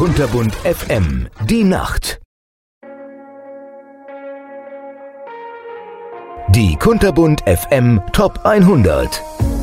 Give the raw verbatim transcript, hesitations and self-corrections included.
Kunterbunt F M, die Nacht. Die Kunterbunt F M Top hundert.